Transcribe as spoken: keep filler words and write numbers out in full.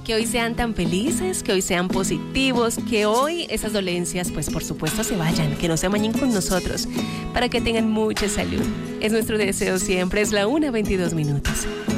Que hoy sean tan felices, que hoy sean positivos, que hoy esas dolencias, pues por supuesto se vayan, que no se amañen con nosotros, para que tengan mucha salud. Es nuestro deseo siempre, es la una veintidós minutos.